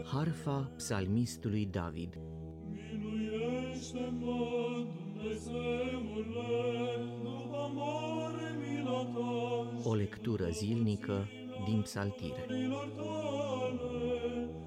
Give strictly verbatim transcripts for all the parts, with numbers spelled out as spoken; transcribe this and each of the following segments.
Harfa psalmistului David. Miluiește-mă, Dumnezeule, după mare mila ta. O lectură zilnică din Psaltire. Tale,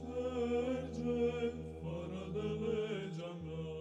șterge fără de legea mea.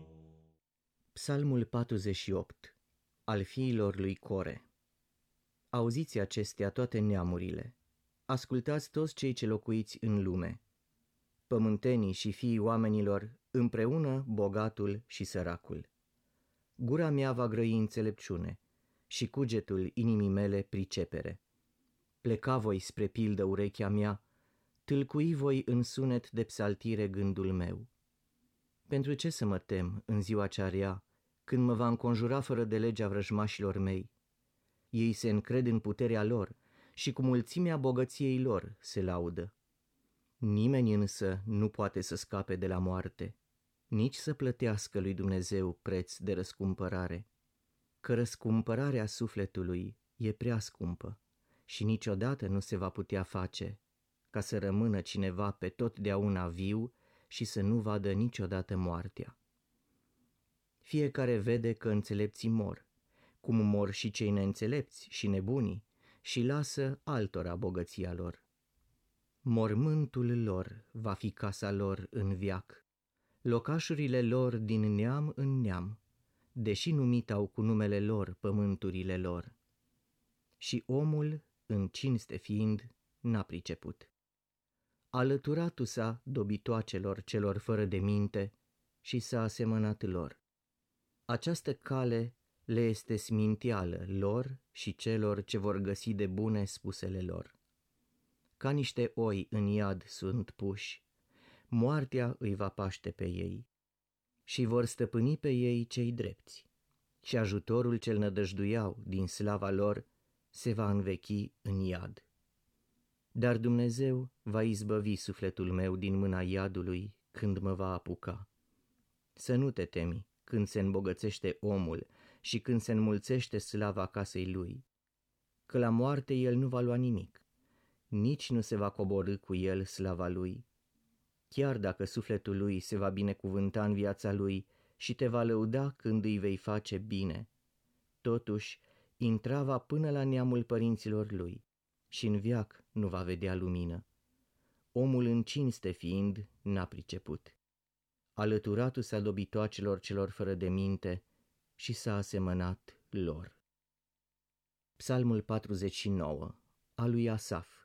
Psalmul patruzeci și opt, al fiilor lui Core. Auziți acestea toate neamurile, ascultați toți cei ce locuiți în lume, pământenii și fiii oamenilor, împreună bogatul și săracul. Gura mea va grăi înțelepciune și cugetul inimii mele pricepere. Pleca voi spre pildă urechea mea, tâlcui voi în sunet de psaltire gândul meu. Pentru ce să mă tem în ziua cea rea, când mă va înconjura fără de legea vrăjmașilor mei? Ei se încred în puterea lor și cu mulțimea bogăției lor se laudă. Nimeni însă nu poate să scape de la moarte, nici să plătească lui Dumnezeu preț de răscumpărare, că răscumpărarea sufletului e prea scumpă și niciodată nu se va putea face, ca să rămână cineva pe totdeauna viu și să nu vadă niciodată moartea. Fiecare vede că înțelepții mor, cum mor și cei neînțelepți și nebunii, și lasă altora bogăția lor. Mormântul lor va fi casa lor în veac, locașurile lor din neam în neam, deși numit au cu numele lor pământurile lor. Și omul, în cinste fiind, n-a priceput. Alăturatul s-a dobitoacelor celor fără de minte și s-a asemănat lor. Această cale le este sminteală lor și celor ce vor găsi de bune spusele lor. Ca niște oi în iad sunt puși, moartea îi va paște pe ei și vor stăpâni pe ei cei drepți și ajutorul cel nădăjduiau din slava lor se va învechi în iad. Dar Dumnezeu va izbăvi sufletul meu din mâna iadului când mă va apuca. Să nu te temi când se îmbogățește omul și când se înmulțește slava casei lui, că la moarte el nu va lua nimic, nici nu se va coborî cu el slava lui. Chiar dacă sufletul lui se va binecuvânta în viața lui și te va lăuda când îi vei face bine, totuși intra va până la neamul părinților lui și în veac nu va vedea lumină. Omul în cinste fiind n-a priceput. Alăturatul s-a dobitoacelor celor fără de minte și s-a asemănat lor. Psalmul patruzeci și nouă, al lui Asaf.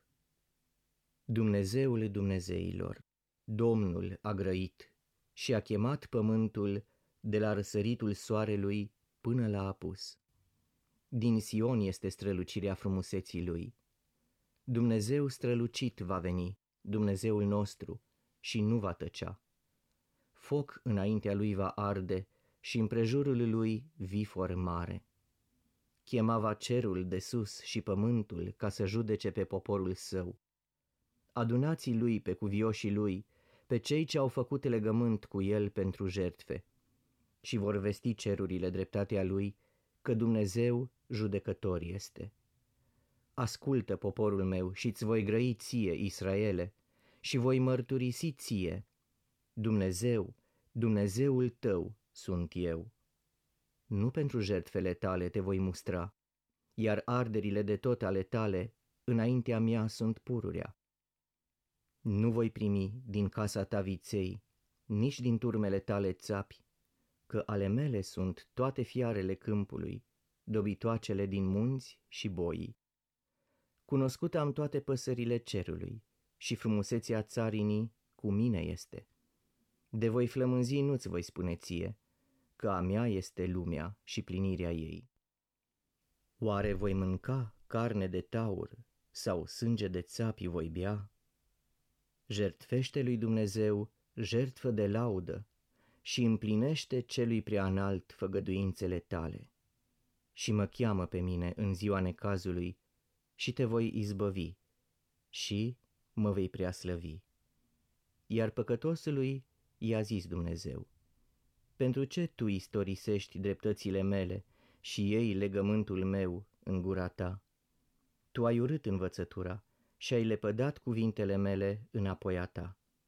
Dumnezeul Dumnezeilor, Domnul a grăit și a chemat pământul de la răsăritul soarelui până la apus. Din Sion este strălucirea frumuseții lui. Dumnezeu strălucit va veni, Dumnezeul nostru, și nu va tăcea. Foc înaintea lui va arde și împrejurul lui vifor mare. Chemava cerul de sus și pământul ca să judece pe poporul său. Adunați lui pe cuvioșii lui, pe cei ce au făcut legământ cu el pentru jertfe, și vor vesti cerurile dreptatea lui, că Dumnezeu judecător este. Ascultă, poporul meu, și-ți voi grăi ție, Israele, și voi mărturisi ție: Dumnezeu, Dumnezeul tău sunt eu. Nu pentru jertfele tale te voi mustra, iar arderile de tot ale tale înaintea mea sunt pururea. Nu voi primi din casa ta viței, nici din turmele tale țapi, că ale mele sunt toate fiarele câmpului, dobitoacele din munți și boii. Cunoscut am toate păsările cerului și frumusețea țarinii cu mine este. De voi flămânzi nu-ți voi spune ție, că a mea este lumea și plinirea ei. Oare voi mânca carne de taur sau sânge de țapi voi bea? Jertfește lui Dumnezeu jertfă de laudă și împlinește celui preanalt făgăduințele tale. Și mă cheamă pe mine în ziua necazului și te voi izbăvi și mă vei preaslăvi. Iar păcătosului i-a zis Dumnezeu: pentru ce tu istorisești dreptățile mele și iei legământul meu în gura ta? Tu ai urât învățătura și ai lepădat cuvintele mele înapoi a ta.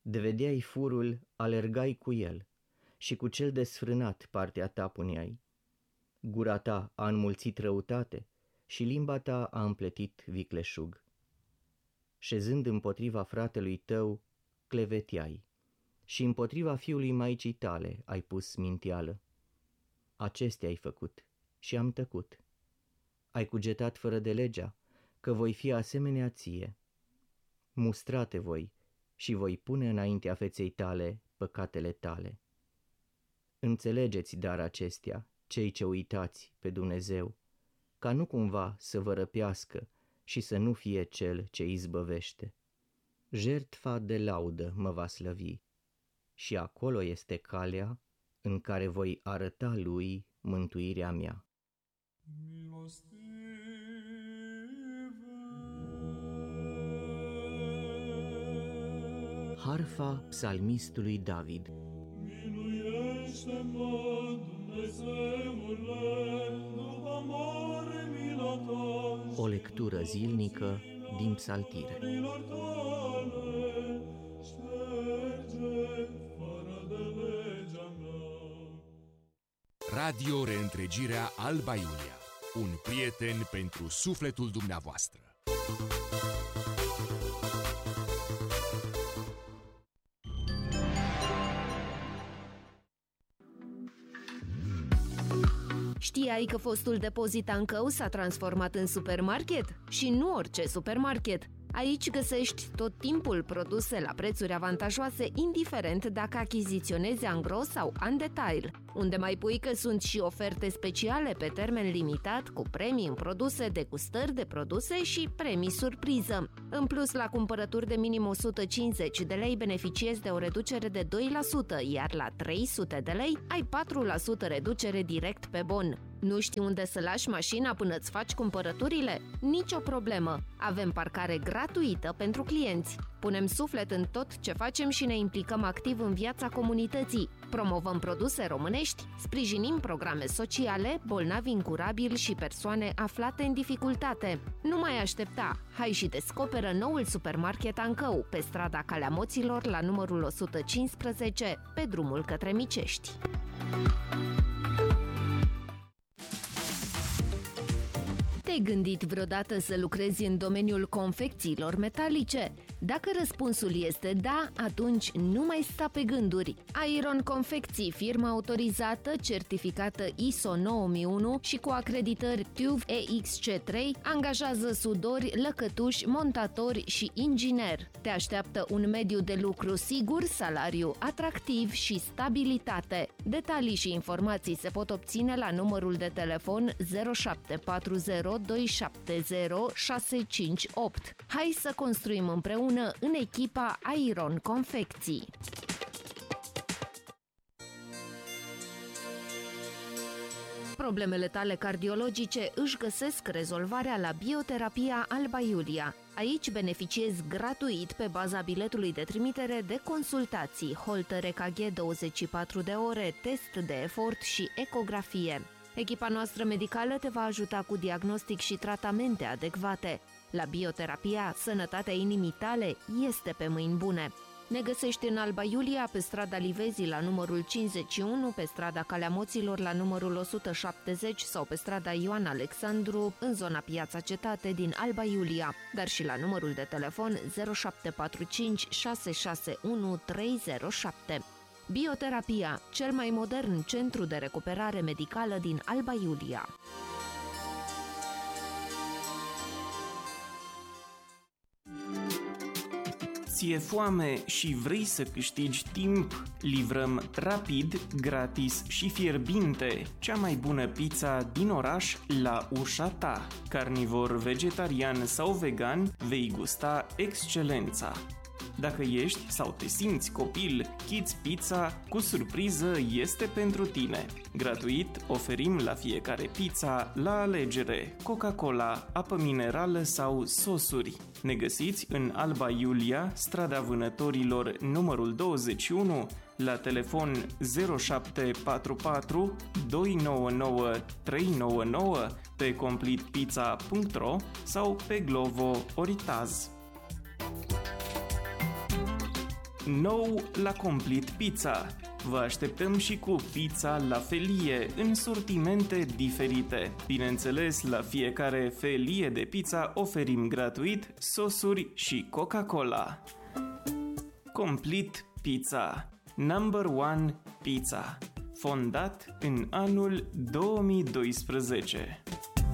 De vedeai furul, alergai cu el, și cu cel desfrânat partea ta puneai. Gura ta a înmulțit răutate și limba ta a împletit vicleșug. Șezând împotriva fratelui tău, cleveteai, și împotriva fiului maicii tale ai pus sminteală. Acestea ai făcut și am tăcut. Ai cugetat fără de legea, că voi fi asemenea ție. Mustrate voi și voi pune înaintea feței tale păcatele tale. Înțelegeți dar acestea, cei ce uitați pe Dumnezeu, ca nu cumva să vă răpească și să nu fie cel ce izbăvește. Jertfa de laudă mă va slăvi și acolo este calea în care voi arăta lui mântuirea mea. Harfa psalmistului David. Miluiește-mă, Dumnezeule, după mare mila ta. O lectură zilnică din Psaltire. Milor tale, șterge fără de legea mea. Radio Reîntregirea Alba Iulia. Un prieten pentru sufletul dumneavoastră. Știai că fostul depozit Ancău s-a transformat în supermarket? Și nu orice supermarket! Aici găsești tot timpul produse la prețuri avantajoase, indiferent dacă achiziționezi angro sau în detail. Unde mai pui că sunt și oferte speciale pe termen limitat, cu premii în produse, degustări de produse și premii surpriză. În plus, la cumpărături de minim o sută cincizeci de lei beneficiezi de o reducere de doi la sută, iar la trei sute de lei ai patru la sută reducere direct pe bon. Nu știi unde să lași mașina până îți faci cumpărăturile? Nici o problemă! Avem parcare gratuită pentru clienți. Punem suflet în tot ce facem și ne implicăm activ în viața comunității. Promovăm produse românești, sprijinim programe sociale, bolnavi incurabili și persoane aflate în dificultate. Nu mai aștepta! Hai și descoperă noul supermarket Ancău, pe strada Calea Moților, la numărul o sută cincisprezece, pe drumul către Micești. Te-ai gândit vreodată să lucrezi în domeniul confecțiilor metalice? Dacă răspunsul este da, atunci nu mai sta pe gânduri. Iron Confecții, firma autorizată, certificată I S O nouă mii unu și cu acreditări T U V E X C trei, angajează sudori, lăcătuși, montatori și ingineri. Te așteaptă un mediu de lucru sigur, salariu atractiv și stabilitate. Detalii și informații se pot obține la numărul de telefon zero șapte patru zero doi șapte zero șase cinci opt. Hai să construim împreună în echipa Iron Confecții. Problemele tale cardiologice își găsesc rezolvarea la Bioterapia Alba Iulia. Aici beneficiezi gratuit, pe baza biletului de trimitere, de consultații, holter E K G douăzeci și patru de ore, test de efort și ecografie. Echipa noastră medicală te va ajuta cu diagnostic și tratamente adecvate. La Bioterapia, sănătatea inimii tale este pe mâini bune. Ne găsești în Alba Iulia, pe strada Livezii la numărul cincizeci și unu, pe strada Calea Moților la numărul o sută șaptezeci sau pe strada Ioan Alexandru, în zona Piața Cetate din Alba Iulia, dar și la numărul de telefon zero șapte patru cinci șase șase unu trei zero șapte. Bioterapia, cel mai modern centru de recuperare medicală din Alba Iulia. Ți-e foame și vrei să câștigi timp? Livrăm rapid, gratis și fierbinte cea mai bună pizza din oraș la ușa ta. Carnivor, vegetarian sau vegan, vei gusta excelența. Dacă ești sau te simți copil, Kids Pizza cu surpriză este pentru tine. Gratuit oferim la fiecare pizza, la alegere, Coca-Cola, apă minerală sau sosuri. Ne găsiți în Alba Iulia, strada Vânătorilor numărul douăzeci și unu, la telefon zero șapte patru patru doi nouă nouă trei nouă nouă, pe completepizza punct ro sau pe Glovo ori Taz. nou la Complete Pizza. Vă așteptăm și cu pizza la felie, în sortimente diferite. Bineînțeles, la fiecare felie de pizza oferim gratuit sosuri și Coca-Cola. Complete Pizza, Number One Pizza, fondat în anul două mii doisprezece.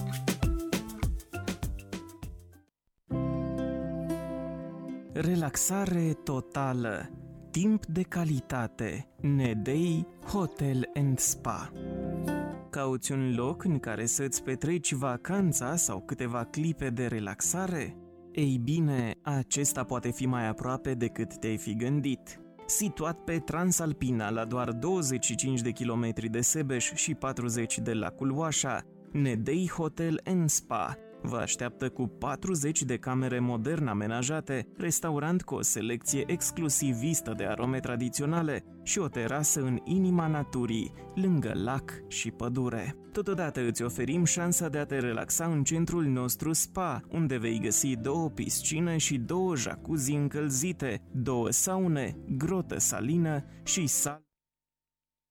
Relaxare totală, timp de calitate, Nedei Hotel and Spa. Cauți un loc în care să-ți petreci vacanța sau câteva clipe de relaxare? Ei bine, acesta poate fi mai aproape decât te-ai fi gândit. Situat pe Transalpina, la doar douăzeci și cinci de kilometri de Sebeș și patruzeci de lacul Oașa, Nedei Hotel and Spa vă așteaptă cu patruzeci de camere modern amenajate, restaurant cu o selecție exclusivistă de arome tradiționale și o terasă în inima naturii, lângă lac și pădure. Totodată îți oferim șansa de a te relaxa în centrul nostru spa, unde vei găsi două piscine și două jacuzzi încălzite, două saune, grotă salină și sală.